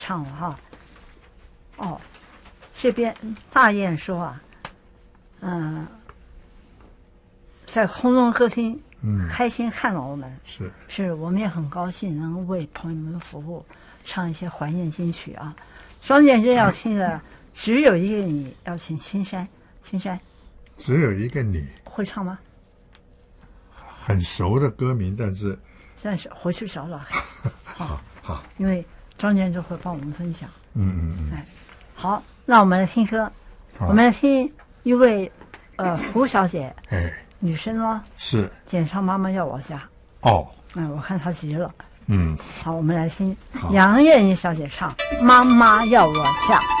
唱了哈。哦，这边大雁说啊，在空中歌厅，开心看到我们，是我们也很高兴能为朋友们服务，唱一些怀念金曲啊。庄建真要听的只有一个你，要请青山， 只有一个你， 会唱吗？ 很熟的歌名，但是回去找找。 好， 因为庄建就会帮我们分享。 哎， 好，那我们来听歌，我们来听一位胡小姐，女生了， 是简唱《妈妈要我嫁》。 哦， 我看她急了。 嗯， 好，我们来听杨燕妮小姐唱《妈妈要我嫁》。